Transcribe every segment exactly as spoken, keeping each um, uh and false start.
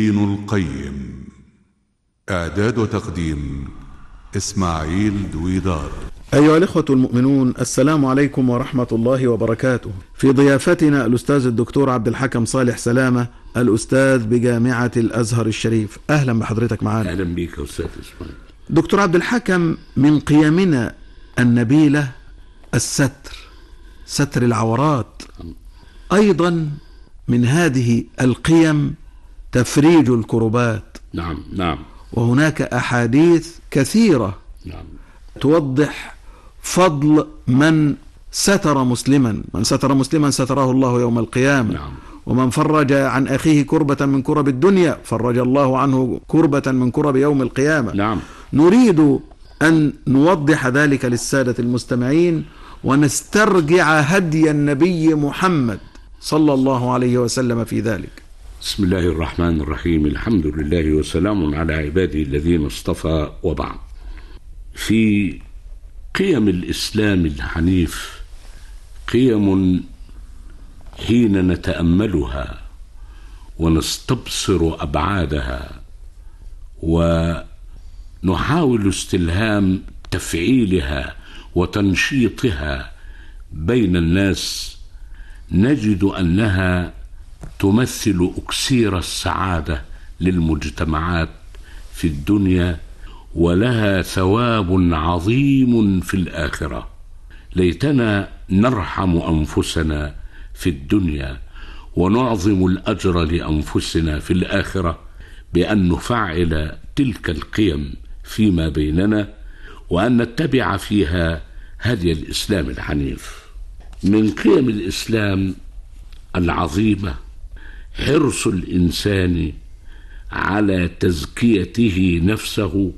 ابن القيم. إعداد وتقديم إسماعيل دويدار. أيها الإخوة المؤمنون، السلام عليكم ورحمة الله وبركاته. في ضيافتنا الأستاذ الدكتور عبد الحكم صالح سلامة، الأستاذ بجامعة الأزهر الشريف. أهلا بحضرتك معنا. أهلا بك أستاذ إسماعيل. دكتور عبد الحكم، من قيمنا النبيلة الستر، ستر العورات. أيضا من هذه القيم تفريج الكربات. نعم نعم. وهناك أحاديث كثيرة نعم توضح فضل من ستر مسلما. من ستر مسلما ستره الله يوم القيامة. نعم. ومن فرج عن أخيه كربة من كرب الدنيا فرج الله عنه كربة من كرب يوم القيامة. نعم. نريد أن نوضح ذلك للسادة المستمعين ونسترجع هدي النبي محمد صلى الله عليه وسلم في ذلك. بسم الله الرحمن الرحيم. الحمد لله وسلام على عباده الذين اصطفى، وبعد. في قيم الإسلام الحنيف قيم حين نتأملها ونستبصر أبعادها ونحاول استلهام تفعيلها وتنشيطها بين الناس، نجد أنها تمثل أكسير السعادة للمجتمعات في الدنيا، ولها ثواب عظيم في الآخرة. ليتنا نرحم أنفسنا في الدنيا ونعظم الأجر لأنفسنا في الآخرة بأن نفعل تلك القيم فيما بيننا، وأن نتبع فيها هدي الإسلام الحنيف. من قيم الإسلام العظيمة حرص الإنسان على تزكيته نفسه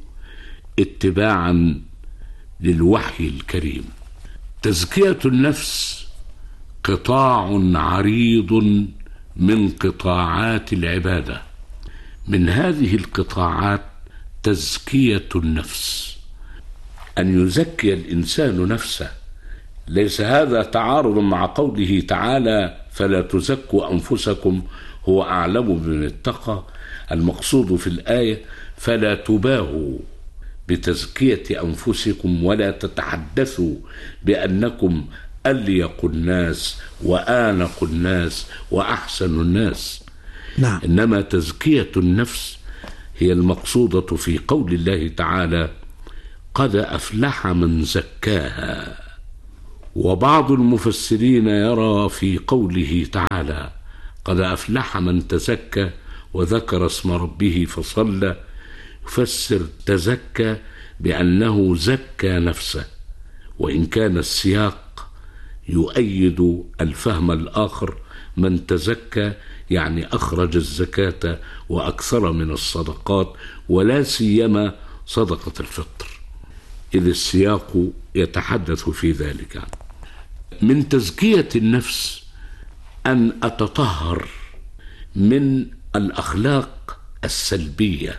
اتباعا للوحي الكريم. تزكية النفس قطاع عريض من قطاعات العبادة. من هذه القطاعات تزكية النفس، أن يزكي الإنسان نفسه. ليس هذا تعارض مع قوله تعالى: فلا تزكوا أنفسكم هو أعلم بمن اتقى. المقصود في الآية: فلا تباهوا بتزكية أنفسكم ولا تتحدثوا بأنكم أليق الناس وآنق الناس وأحسن الناس. نعم. إنما تزكية النفس هي المقصودة في قول الله تعالى: قد أفلح من زكاها. وبعض المفسرين يرى في قوله تعالى: قد أفلح من تزكى وذكر اسم ربه فصلى، يفسر تزكى بأنه زكى نفسه، وإن كان السياق يؤيد الفهم الآخر: من تزكى يعني أخرج الزكاة وأكثر من الصدقات، ولا سيما صدقة الفطر، إذ السياق يتحدث في ذلك. من تزكية النفس أن أتطهر من الأخلاق السلبية،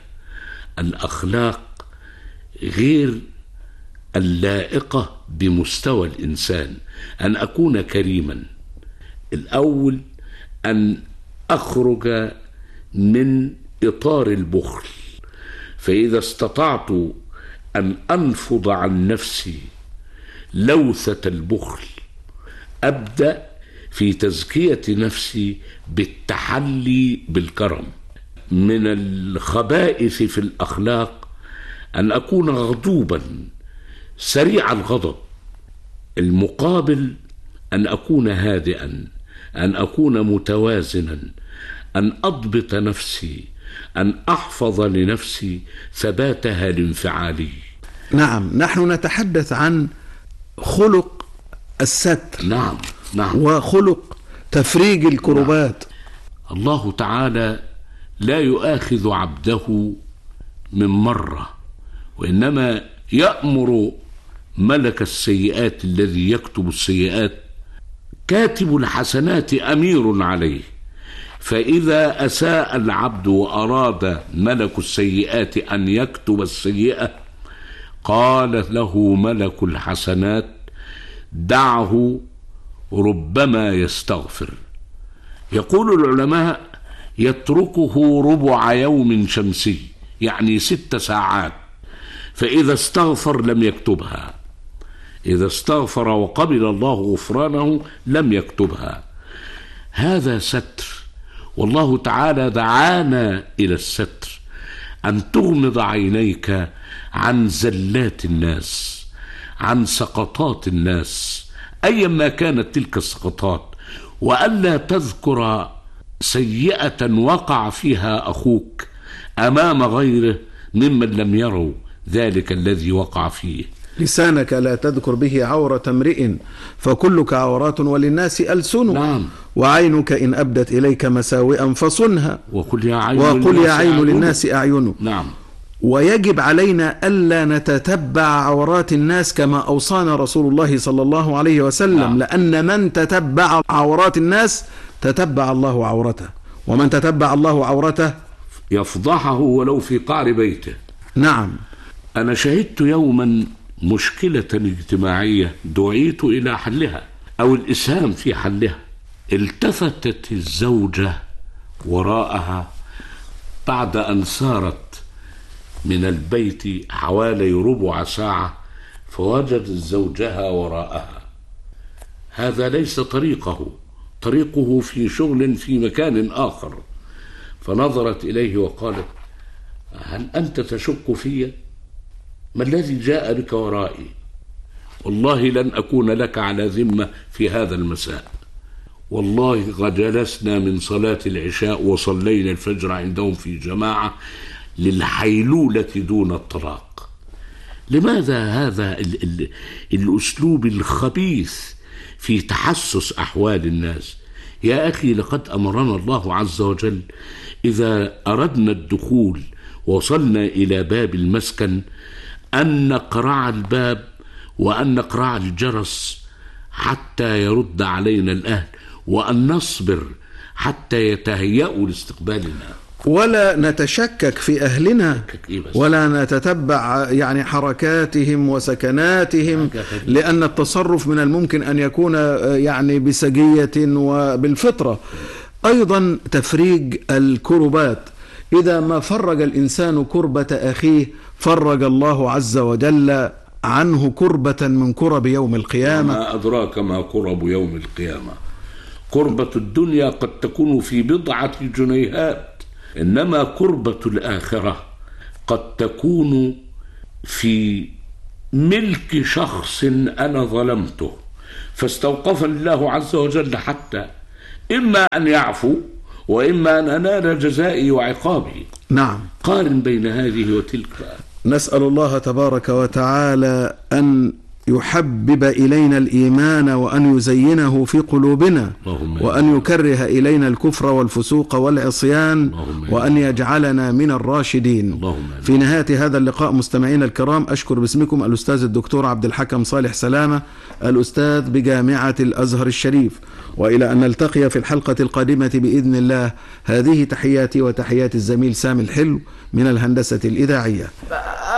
الأخلاق غير اللائقة بمستوى الإنسان. أن أكون كريما. الأول أن أخرج من إطار البخل، فإذا استطعت أن أنفض عن نفسي لوثة البخل أبدأ في تزكية نفسي بالتحلي بالكرم. من الخبائث في الأخلاق أن أكون غضوبا سريع الغضب. المقابل أن أكون هادئا، أن أكون متوازنا، أن أضبط نفسي، أن أحفظ لنفسي ثباتها الانفعالي. نعم، نحن نتحدث عن خلق الستر. نعم نعم. وخلق تفريج الكربات. نعم. الله تعالى لا يؤاخذ عبده من مرة، وإنما يأمر ملك السيئات الذي يكتب السيئات: كاتب الحسنات أمير عليه، فإذا أساء العبد وأراد ملك السيئات أن يكتب السيئة قال له ملك الحسنات: دعه ربما يستغفر. يقول العلماء: يتركه ربع يوم شمسي، يعني ست ساعات، فإذا استغفر لم يكتبها، إذا استغفر وقبل الله غفرانه لم يكتبها. هذا ستر، والله تعالى دعانا إلى الستر، أن تغمض عينيك عن زلات الناس، عن سقطات الناس أيما كانت تلك السقطات، وألا تذكر سيئة وقع فيها أخوك أمام غيره ممن لم يروا ذلك الذي وقع فيه. لسانك لا تذكر به عورة امرئ فكلك عورات وللناس ألسن. نعم. وعينك إن أبدت إليك مساوئا فصنها وقل يا عين, وقل يا عين أعين. للناس أعين. نعم. ويجب علينا ألا نتتبع عورات الناس كما أوصانا رسول الله صلى الله عليه وسلم. نعم. لأن من تتبع عورات الناس تتبع الله عورته، ومن تتبع الله عورته يفضحه ولو في قعر بيته. نعم. أنا شهدت يوما مشكلة اجتماعية دعيت إلى حلها أو الإسهام في حلها. التفتت الزوجة وراءها بعد أن سارت من البيت حوالي ربع ساعة، فوجدت زوجها وراءها. هذا ليس طريقه، طريقه في شغل في مكان آخر. فنظرت إليه وقالت: هل أنت تشك في؟ ما الذي جاء بك ورائي؟ والله لن أكون لك على ذمة في هذا المساء. والله قد جلسنا من صلاة العشاء وصلينا الفجر عندهم في جماعة للحيلولة دون الطلاق. لماذا هذا ال ال الأسلوب الخبيث في تحسس أحوال الناس؟ يا أخي، لقد أمرنا الله عز وجل إذا أردنا الدخول وصلنا إلى باب المسكن أن نقرع الباب وأن نقرع الجرس حتى يرد علينا الأهل، وأن نصبر حتى يتهيأوا لاستقبالنا، ولا نتشكك في أهلنا ولا نتتبع يعني حركاتهم وسكناتهم، لأن التصرف من الممكن أن يكون يعني بسجية وبالفطرة. أيضا تفريج الكربات، إذا ما فرج الإنسان كربة أخيه فرج الله عز وجل عنه كربة من كرب يوم القيامة. ما أدراك ما كرب يوم القيامة. كربة الدنيا قد تكون في بضعة جنيهات، إنما كربة الآخرة قد تكون في ملك شخص أنا ظلمته فاستوقفني الله عز وجل حتى إما أن يعفو وإما أن أنال جزائي وعقابي. نعم. قارن بين هذه وتلك. نسأل الله تبارك وتعالى أن يحبب إلينا الإيمان وأن يزينه في قلوبنا، وأن يكره إلينا الكفر والفسوق والعصيان، وأن يجعلنا من الراشدين. في نهاية هذا اللقاء مستمعينا الكرام، أشكر باسمكم الأستاذ الدكتور عبد الحكم صالح سلامة، الأستاذ بجامعة الأزهر الشريف، وإلى أن نلتقي في الحلقة القادمة بإذن الله. هذه تحياتي وتحيات الزميل سامي الحلو من الهندسة الإذاعية.